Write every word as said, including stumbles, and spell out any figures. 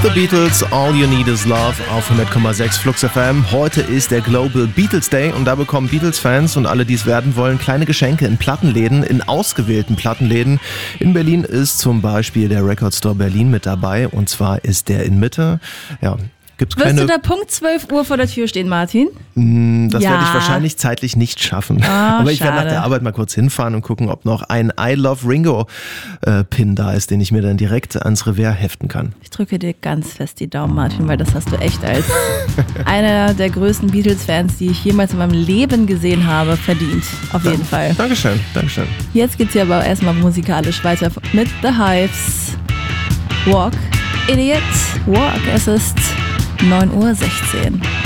The Beatles, All You Need Is Love auf hundert Komma sechs Flux F M. Heute ist der Global Beatles Day und da bekommen Beatles-Fans und alle, die es werden wollen, kleine Geschenke in Plattenläden, in ausgewählten Plattenläden. In Berlin ist zum Beispiel der Record Store Berlin mit dabei und zwar ist der in Mitte. Ja. Gibt's Wirst keine... du da Punkt zwölf Uhr vor der Tür stehen, Martin? Das ja. werde ich wahrscheinlich zeitlich nicht schaffen. Oh, Aber ich werde nach schade. der Arbeit mal kurz hinfahren und gucken, ob noch ein I Love Ringo äh, Pin da ist, den ich mir dann direkt ans Revers heften kann. Ich drücke dir ganz fest die Daumen, Martin, weil das hast du echt als einer der größten Beatles-Fans, die ich jemals in meinem Leben gesehen habe, verdient. Auf jeden Da, Fall. Dankeschön, Dankeschön. Jetzt geht's hier aber erstmal musikalisch weiter mit The Hives. Walk, Idiot, Walk. Es ist neun Uhr sechzehn.